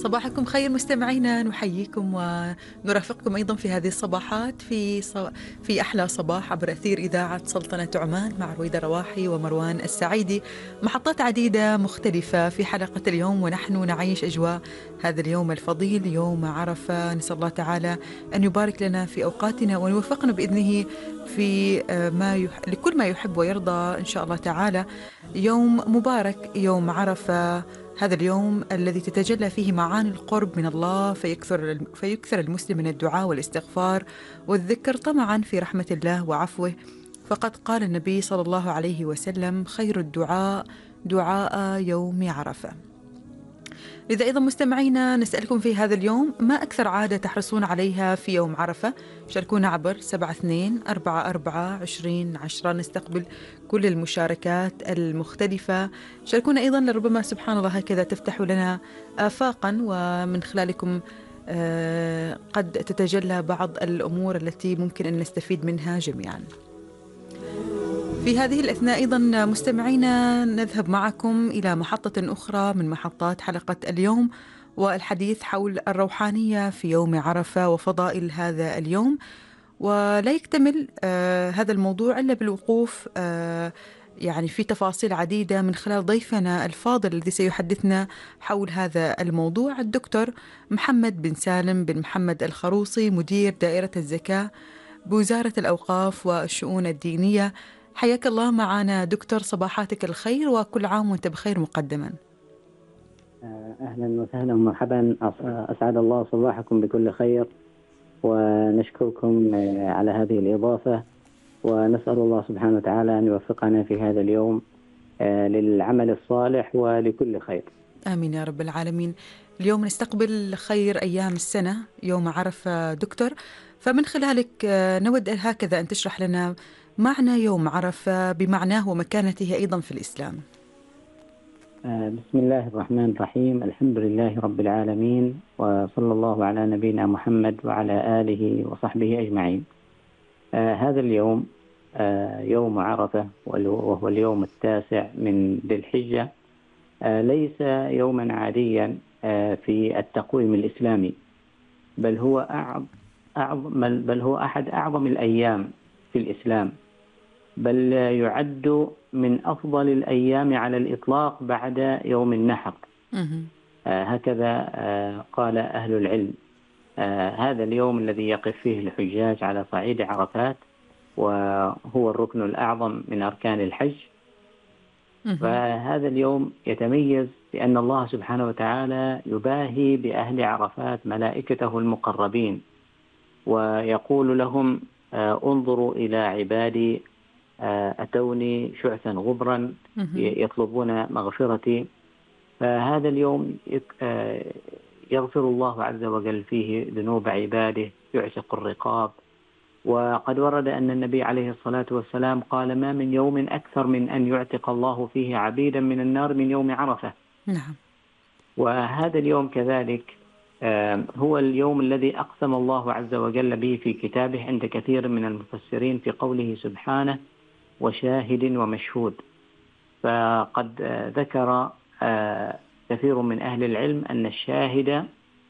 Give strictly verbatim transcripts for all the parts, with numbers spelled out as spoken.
صباحكم خير مستمعينا، نحييكم ونرافقكم أيضا في هذه الصباحات في ص... في أحلى صباح عبر أثير إذاعة سلطنة عمان مع رويدة رواحي ومروان السعيدي. محطات عديدة مختلفة في حلقة اليوم ونحن نعيش أجواء هذا اليوم الفضيل، يوم عرفة. نسأل الله تعالى أن يبارك لنا في أوقاتنا وأن يوفقنا بإذنه في ما يح... لكل ما يحب ويرضى إن شاء الله تعالى. يوم مبارك، يوم عرفة، هذا اليوم الذي تتجلى فيه معاني القرب من الله، فيكثر فيكثر المسلم من الدعاء والاستغفار والذكر طمعا في رحمة الله وعفوه. فقد قال النبي صلى الله عليه وسلم: خير الدعاء دعاء يوم عرفة. لذا أيضا مستمعينا نسألكم في هذا اليوم: ما أكثر عادة تحرصون عليها في يوم عرفة؟ شاركونا عبر سبعة اثنين أربعة أربعة عشرين عشرة، نستقبل كل المشاركات المختلفة. شاركونا أيضا، لربما سبحان الله هكذا تفتح لنا آفاقا ومن خلالكم آه قد تتجلى بعض الأمور التي ممكن أن نستفيد منها جميعا. في هذه الأثناء أيضا مستمعينا نذهب معكم إلى محطة أخرى من محطات حلقة اليوم، والحديث حول الروحانية في يوم عرفة وفضائل هذا اليوم. ولا يكتمل آه هذا الموضوع إلا بالوقوف آه يعني في تفاصيل عديدة من خلال ضيفنا الفاضل الذي سيحدثنا حول هذا الموضوع، الدكتور محمد بن سالم بن محمد الخروصي، مدير دائرة الزكاة بوزارة الأوقاف والشؤون الدينية. حياك الله معنا دكتور، صباحاتك الخير وكل عام وانت بخير مقدما. أهلا وسهلا ومرحبا، أسعد الله صباحكم بكل خير، ونشكركم على هذه الإضافة، ونسأل الله سبحانه وتعالى أن يوفقنا في هذا اليوم للعمل الصالح ولكل خير. آمين يا رب العالمين. اليوم نستقبل خير أيام السنة، يوم عرفة دكتور، فمن خلالك نود هكذا أن تشرح لنا معنى يوم عرفة بمعناه ومكانته أيضا في الإسلام. بسم الله الرحمن الرحيم، الحمد لله رب العالمين، وصلى الله على نبينا محمد وعلى آله وصحبه أجمعين. آه هذا اليوم آه يوم عرفة، وهو اليوم التاسع من ذي الحجة، آه ليس يوما عاديا آه في التقويم الإسلامي، بل هو أعظم بل هو أحد أعظم الأيام في الإسلام، بل يعد من أفضل الأيام على الإطلاق بعد يوم النحر. آه هكذا آه قال أهل العلم. آه هذا اليوم الذي يقف فيه الحجاج على صعيد عرفات، وهو الركن الأعظم من أركان الحج. فهذا اليوم يتميز بأن الله سبحانه وتعالى يباهي بأهل عرفات ملائكته المقربين، ويقول لهم: آه انظروا إلى عبادي أتوني شعثا غبرا يطلبون مغفرتي. فهذا اليوم يغفر الله عز وجل فيه ذنوب عباده، يعشق الرقاب. وقد ورد أن النبي عليه الصلاة والسلام قال: ما من يوم أكثر من أن يعتق الله فيه عبيدا من النار من يوم عرفة. نعم. وهذا اليوم كذلك هو اليوم الذي أقسم الله عز وجل به في كتابه عند كثير من المفسرين في قوله سبحانه: وشاهد ومشهود. فقد ذكر كثير من أهل العلم أن الشاهد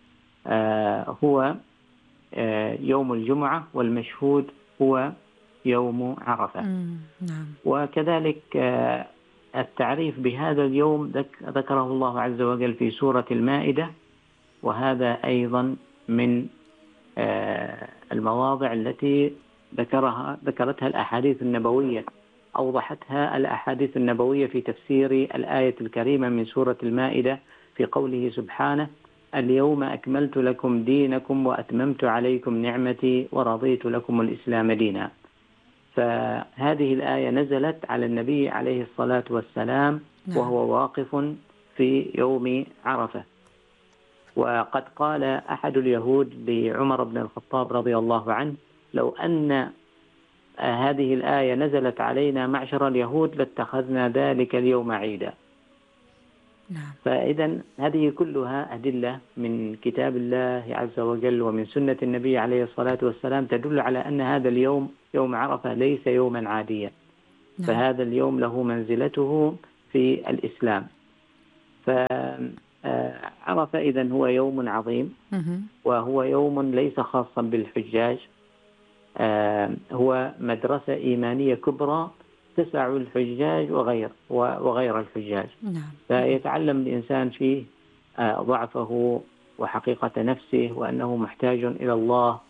هو يوم الجمعة، والمشهود هو يوم عرفة. نعم. وكذلك التعريف بهذا اليوم ذكره الله عز وجل في سورة المائدة، وهذا أيضا من المواضع التي ذكرها ذكرتها الأحاديث النبوية، أوضحتها الأحاديث النبوية في تفسير الآية الكريمة من سورة المائدة في قوله سبحانه: اليوم أكملت لكم دينكم وأتممت عليكم نعمتي ورضيت لكم الإسلام دينا. فهذه الآية نزلت على النبي عليه الصلاة والسلام وهو واقف في يوم عرفة. وقد قال أحد اليهود لعمر بن الخطاب رضي الله عنه: لو أن هذه الآية نزلت علينا معشر اليهود لاتخذنا ذلك اليوم عيدا. نعم. فإذا هذه كلها أدلة من كتاب الله عز وجل ومن سنة النبي عليه الصلاة والسلام تدل على أن هذا اليوم يوم عرفة ليس يوما عاديا. نعم. فهذا اليوم له منزلته في الإسلام. فعرفة عرفة إذن هو يوم عظيم، وهو يوم ليس خاصا بالحجاج، آه هو مدرسة إيمانية كبرى تسع الحجاج وغير وغير الحجاج. نعم. فيتعلم الإنسان فيه آه ضعفه وحقيقة نفسه وأنه محتاج إلى الله.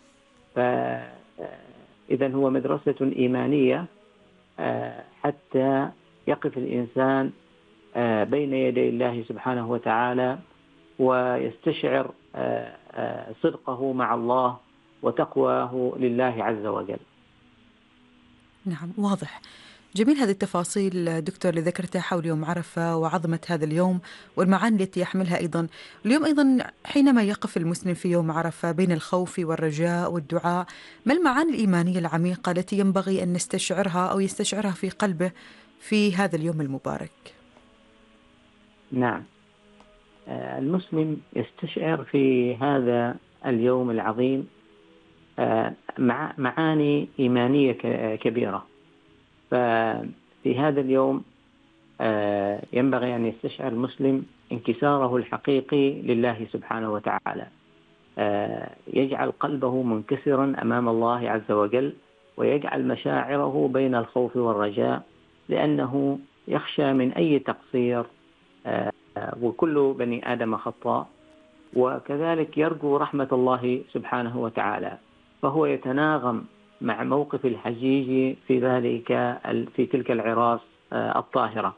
فإذن هو مدرسة إيمانية آه حتى يقف الإنسان آه بين يدي الله سبحانه وتعالى ويستشعر آه آه صدقه مع الله وتقواه لله عز وجل. نعم، واضح. جميل هذه التفاصيل دكتور اللي ذكرتها حول يوم عرفة وعظمة هذا اليوم والمعاني التي يحملها أيضا. اليوم أيضا حينما يقف المسلم في يوم عرفة بين الخوف والرجاء والدعاء، ما المعاني الإيمانية العميقة التي ينبغي أن نستشعرها أو يستشعرها في قلبه في هذا اليوم المبارك؟ نعم، المسلم يستشعر في هذا اليوم العظيم مع معاني إيمانية كبيرة. ففي هذا اليوم ينبغي أن يستشعر المسلم انكساره الحقيقي لله سبحانه وتعالى، يجعل قلبه منكسرا أمام الله عز وجل، ويجعل مشاعره بين الخوف والرجاء، لأنه يخشى من أي تقصير، وكل بني آدم خطاء، وكذلك يرجو رحمة الله سبحانه وتعالى. فهو يتناغم مع موقف الحجيج في ذلك في تلك العراس الطاهرة.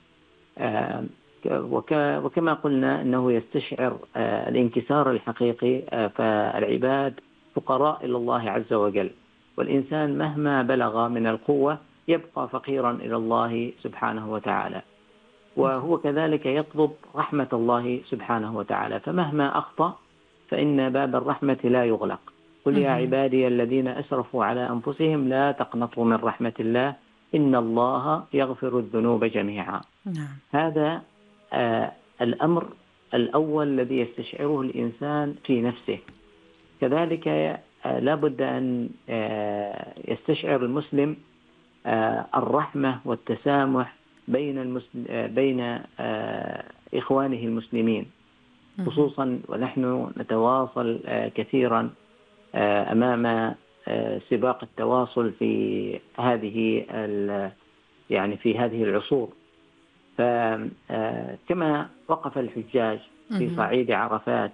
وكما قلنا أنه يستشعر الانكسار الحقيقي، فالعباد فقراء إلى الله عز وجل، والإنسان مهما بلغ من القوة يبقى فقيرا إلى الله سبحانه وتعالى، وهو كذلك يطلب رحمة الله سبحانه وتعالى. فمهما أخطأ فإن باب الرحمة لا يغلق. قل يا عبادي الذين أسرفوا على أنفسهم لا تقنطوا من رحمة الله إن الله يغفر الذنوب جميعا. نعم. هذا آه الأمر الأول الذي يستشعره الإنسان في نفسه. كذلك آه لابد أن آه يستشعر المسلم آه الرحمة والتسامح بين المسلم آه بين آه إخوانه المسلمين، خصوصا ونحن نتواصل آه كثيرا آه أمام آه سباق التواصل في هذه يعني في هذه العصور. فكما وقف الحجاج في صعيد عرفات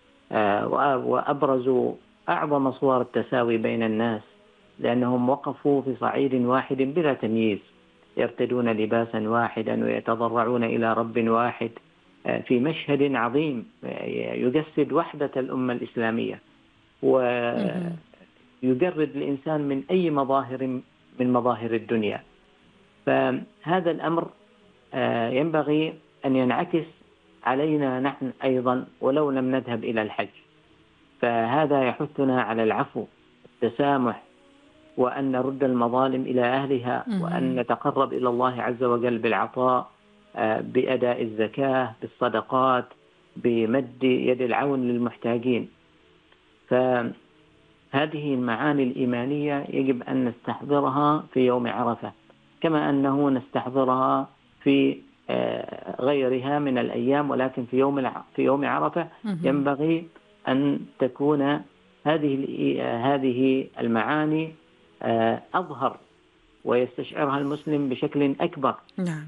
وأبرزوا أعظم صور التساوي بين الناس، لأنهم وقفوا في صعيد واحد بلا تمييز، يرتدون لباسا واحدا ويتضرعون إلى رب واحد في مشهد عظيم يجسد وحدة الأمة الإسلامية، ويجرد الإنسان من أي مظاهر من مظاهر الدنيا. فهذا الأمر ينبغي أن ينعكس علينا نحن أيضا ولو لم نذهب إلى الحج. فهذا يحثنا على العفو والتسامح، وأن نرد المظالم إلى أهلها، وأن نتقرب إلى الله عز وجل بالعطاء، بأداء الزكاة، بالصدقات، بمد يد العون للمحتاجين. فهذه المعاني الإيمانية يجب أن نستحضرها في يوم عرفة، كما أنه نستحضرها في غيرها من الأيام، ولكن في يوم في يوم عرفة ينبغي أن تكون هذه هذه المعاني أظهر ويستشعرها المسلم بشكل أكبر. نعم.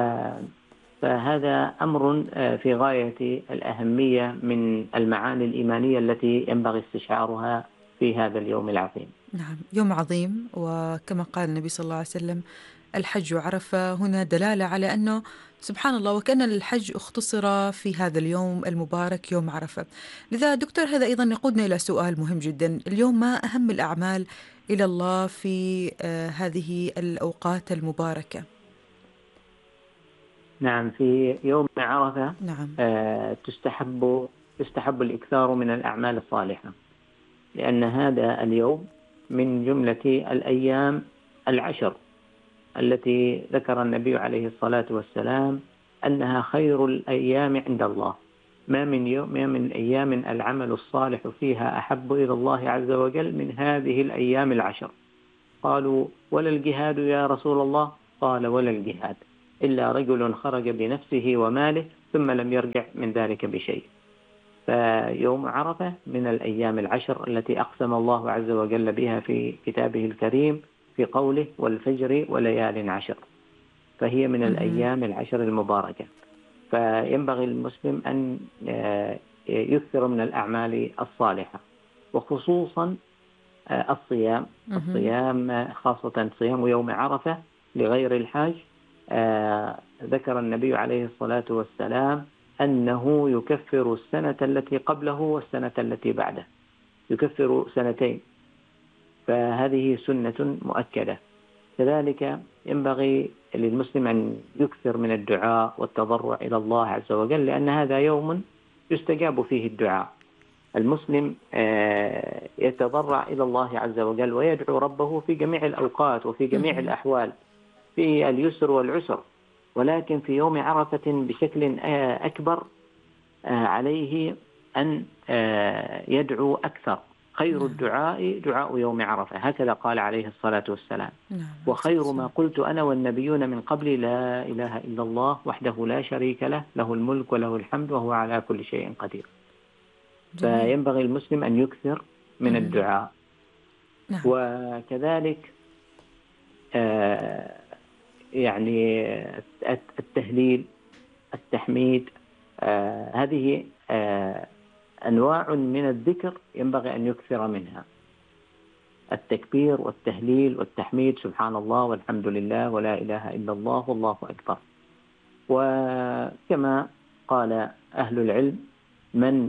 فهذا أمر في غاية الأهمية من المعاني الإيمانية التي ينبغي استشعارها في هذا اليوم العظيم. نعم، يوم عظيم، وكما قال النبي صلى الله عليه وسلم الحج عرفة، هنا دلالة على أنه سبحان الله وكأن الحج اختصر في هذا اليوم المبارك يوم عرفة. لذا دكتور هذا أيضا يقودنا إلى سؤال مهم جدا اليوم: ما أهم الأعمال إلى الله في آه هذه الأوقات المباركة؟ نعم، في يوم عرفة نعم. آه تستحب تستحب الإكثار من الأعمال الصالحة، لأن هذا اليوم من جملة الأيام العشر التي ذكر النبي عليه الصلاة والسلام أنها خير الأيام عند الله. ما من يوم ما من أيام العمل الصالح فيها أحب إلى الله عز وجل من هذه الأيام العشر. قالوا: ولا الجهاد يا رسول الله؟ قال: ولا الجهاد إلا رجل خرج بنفسه وماله ثم لم يرجع من ذلك بشيء. فيوم عرفة من الأيام العشر التي أقسم الله عز وجل بها في كتابه الكريم في قوله والفجر وليال عشر، فهي من الأيام العشر المباركة. فينبغي للمسلم أن يكثر من الأعمال الصالحة، وخصوصا الصيام الصيام خاصة صيام يوم عرفة لغير الحاج. ذكر النبي عليه الصلاة والسلام أنه يكفر السنة التي قبله والسنة التي بعده، يكفر سنتين، فهذه سنة مؤكدة. كذلك ينبغي للمسلم أن يكثر من الدعاء والتضرع إلى الله عز وجل، لأن هذا يوم يستجاب فيه الدعاء. المسلم يتضرع إلى الله عز وجل ويدعو ربه في جميع الأوقات وفي جميع الأحوال، في اليسر والعسر، ولكن في يوم عرفة بشكل أكبر عليه أن يدعو أكثر. خير الدعاء دعاء يوم عرفة، هكذا قال عليه الصلاة والسلام. وخير ما قلت أنا والنبيون من قبل لا إله إلا الله وحده لا شريك له، له الملك وله الحمد وهو على كل شيء قدير. فينبغي المسلم أن يكثر من الدعاء. وكذلك يعني التهليل، التحميد، هذه أنواع من الذكر ينبغي أن يكثر منها. التكبير والتهليل والتحميد، سبحان الله والحمد لله ولا إله إلا الله والله أكبر. وكما قال أهل العلم من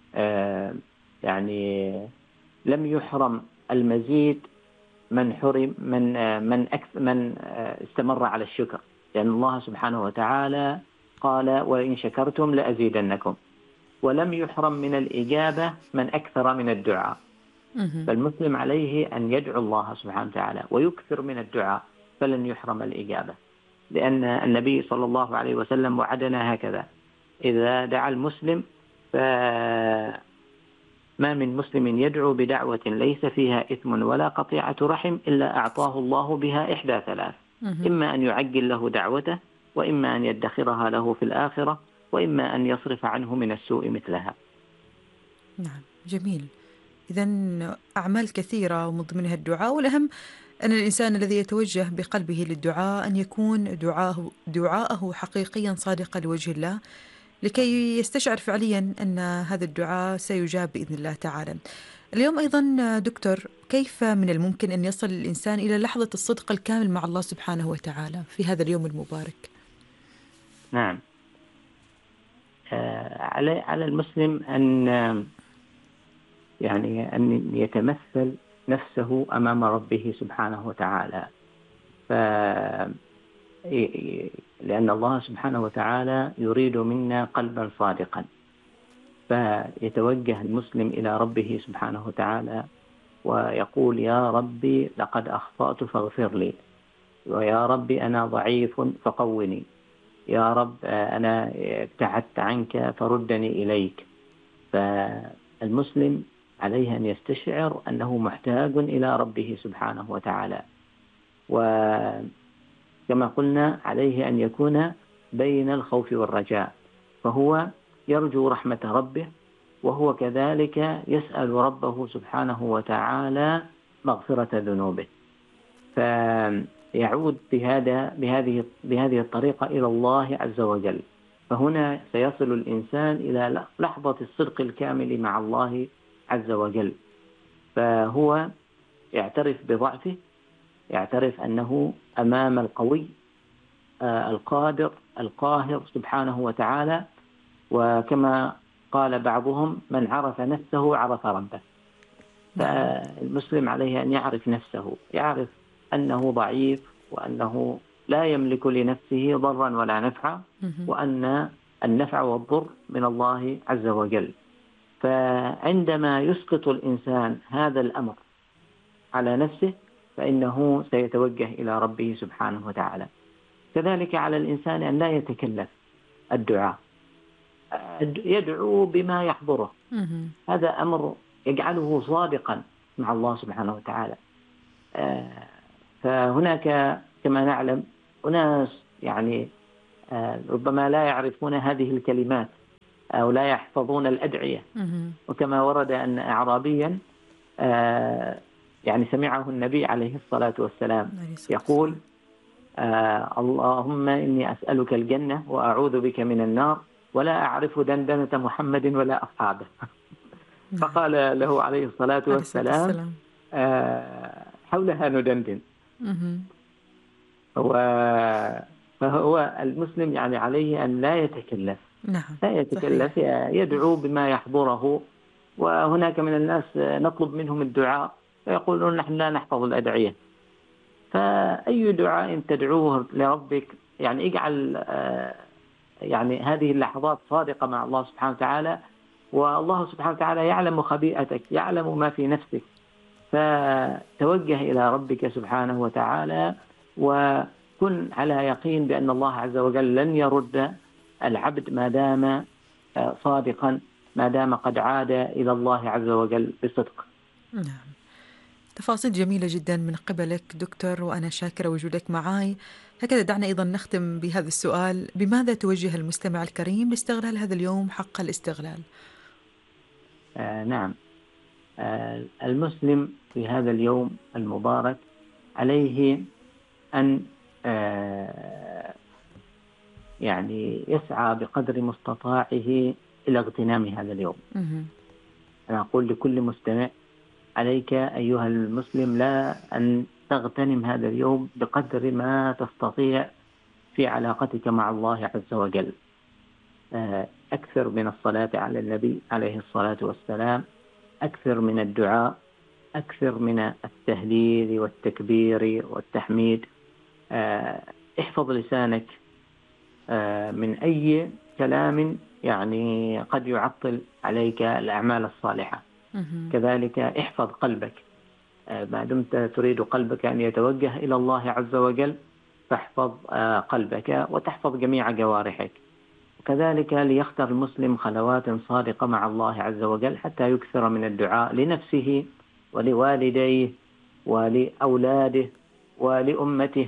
يعني لم يحرم المزيد من حرم من من أكثر من استمر على الشكر، لأن الله سبحانه وتعالى قال ولئن شكرتم لأزيدنكم. ولم يحرم من الإجابة من أكثر من الدعاء. فالمسلم عليه أن يدعو الله سبحانه وتعالى ويكثر من الدعاء، فلن يحرم الإجابة، لأن النبي صلى الله عليه وسلم وعدنا هكذا: إذا دعا المسلم فما من مسلم يدعو بدعوة ليس فيها إثم ولا قطيعة رحم إلا أعطاه الله بها إحدى ثلاث: إما أن يعجل له دعوته، وإما أن يدخرها له في الآخرة، وإما أن يصرف عنه من السوء مثلها. نعم، جميل. إذن أعمال كثيرة ومن ضمنها الدعاء، والأهم أن الإنسان الذي يتوجه بقلبه للدعاء أن يكون دعاءه, دعاءه حقيقيا صادقا لوجه الله، لكي يستشعر فعليا أن هذا الدعاء سيجاب بإذن الله تعالى. اليوم أيضا دكتور، كيف من الممكن أن يصل الإنسان إلى لحظة الصدق الكامل مع الله سبحانه وتعالى في هذا اليوم المبارك؟ نعم، على على المسلم أن يعني أن يتمثل نفسه أمام ربه سبحانه وتعالى، ف لأن الله سبحانه وتعالى يريد منا قلبا صادقا، فيتوجه المسلم إلى ربه سبحانه وتعالى ويقول: يا ربي لقد أخطأت فاغفر لي، ويا ربي أنا ضعيف فقوني، يا رب أنا ابتعدت عنك فردني إليك. فالمسلم عليه أن يستشعر أنه محتاج إلى ربه سبحانه وتعالى، وكما قلنا عليه أن يكون بين الخوف والرجاء، فهو يرجو رحمة ربه، وهو كذلك يسأل ربه سبحانه وتعالى مغفرة ذنوبه، فيعود بهذا بهذه بهذه الطريقة إلى الله عز وجل. فهنا سيصل الإنسان إلى لحظة الصدق الكامل مع الله عز وجل، فهو يعترف بضعفه، يعترف أنه أمام القوي القادر القاهر سبحانه وتعالى. وكما قال بعضهم: من عرف نفسه عرف ربه. فالمسلم عليه أن يعرف نفسه، يعرف أنه ضعيف، وأنه لا يملك لنفسه ضرا ولا نفعا، وأن النفع والضر من الله عز وجل. فعندما يسقط الإنسان هذا الأمر على نفسه فإنه سيتوجه إلى ربه سبحانه وتعالى. كذلك على الإنسان أن لا يتكلف الدعاء، يدعو بما يحضره، هذا أمر يجعله صادقا مع الله سبحانه وتعالى. فهناك كما نعلم أناس يعني ربما لا يعرفون هذه الكلمات، أو لا يحفظون الأدعية. وكما ورد أن أعرابيا يعني سمعه النبي عليه الصلاة والسلام يقول: آه اللهم إني أسألك الجنة وأعوذ بك من النار ولا أعرف دندنة محمد ولا أصحابه. فقال له عليه الصلاة والسلام: آه حولها ندندن. فهو المسلم يعني عليه أن لا يتكلف، نعم. لا يتكلف، يدعو بما يحضره. وهناك من الناس نطلب منهم الدعاء فيقولون نحن لا نحفظ الأدعية. فأي دعاء تدعوه لربك يعني اجعل يعني هذه اللحظات صادقة مع الله سبحانه وتعالى، والله سبحانه وتعالى يعلم خبيئتك، يعلم ما في نفسك، فتوجه إلى ربك سبحانه وتعالى وكن على يقين بأن الله عز وجل لن يرد العبد ما دام صادقا، ما دام قد عاد إلى الله عز وجل بصدق. نعم، تفاصيل جميلة جدا من قبلك دكتور، وأنا شاكرة وجودك معي. هكذا دعنا أيضا نختم بهذا السؤال: بماذا توجه المستمع الكريم لاستغلال هذا اليوم حق الاستغلال؟ آه نعم، آه المسلم في هذا اليوم المبارك عليه أن آه يعني يسعى بقدر مستطاعه إلى اغتنام هذا اليوم. أنا أقول لكل مستمع: عليك أيها المسلم لا أن تغتنم هذا اليوم بقدر ما تستطيع في علاقتك مع الله عز وجل. أكثر من الصلاة على النبي عليه الصلاة والسلام، أكثر من الدعاء، أكثر من التهليل والتكبير والتحميد. احفظ لسانك من أي كلام يعني قد يعطل عليك الأعمال الصالحة. كذلك احفظ قلبك، ما دمت تريد قلبك أن يتوجه إلى الله عز وجل فاحفظ قلبك وتحفظ جميع جوارحك. وكذلك ليختار المسلم خلوات صادقة مع الله عز وجل حتى يكثر من الدعاء لنفسه ولوالديه ولأولاده ولأمته.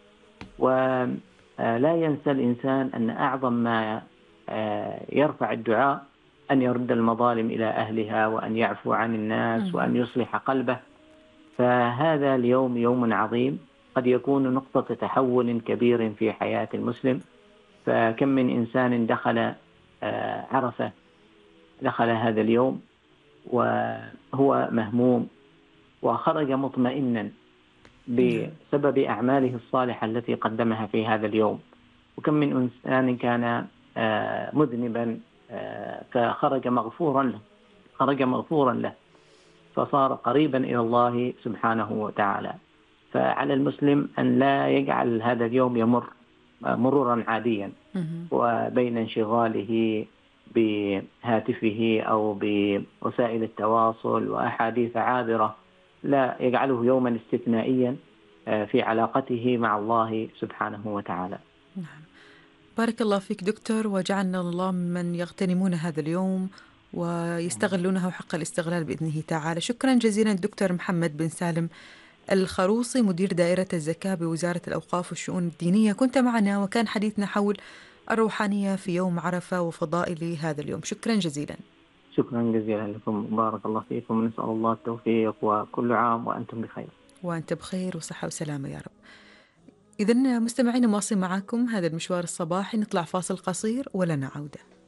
ولا ينسى الإنسان أن أعظم ما يرفع الدعاء أن يرد المظالم إلى أهلها، وأن يعفو عن الناس، وأن يصلح قلبه. فهذا اليوم يوم عظيم قد يكون نقطة تحول كبير في حياة المسلم. فكم من إنسان دخل عرفة، دخل هذا اليوم وهو مهموم وخرج مطمئنا بسبب أعماله الصالحة التي قدمها في هذا اليوم. وكم من إنسان كان مذنبا فخرج مغفورا له، خرج مغفورا له فصار قريبا إلى الله سبحانه وتعالى. فعلى المسلم أن لا يجعل هذا اليوم يمر مرورا عاديا وبين انشغاله بهاتفه أو بوسائل التواصل وأحاديث عابرة، لا، يجعله يوما استثنائيا في علاقته مع الله سبحانه وتعالى. نعم. بارك الله فيك دكتور، وجعلنا الله من يغتنمون هذا اليوم ويستغلونه حق الاستغلال بإذنه تعالى. شكرا جزيلا دكتور محمد بن سالم الخروصي، مدير دائرة الزكاة بوزارة الأوقاف والشؤون الدينية، كنت معنا وكان حديثنا حول الروحانية في يوم عرفة وفضائل هذا اليوم. شكرا جزيلا. شكرا جزيلا لكم، بارك الله فيكم، ونسأل الله التوفيق، وكل عام وأنتم بخير. وأنت بخير وصحة وسلامة يا رب. إذن مستمعين مواصل معكم هذا المشوار الصباحي، نطلع فاصل قصير ولنا عودة.